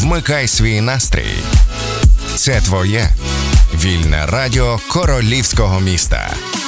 Вмикай свій настрій. Це твоє вільне радіо королівського міста.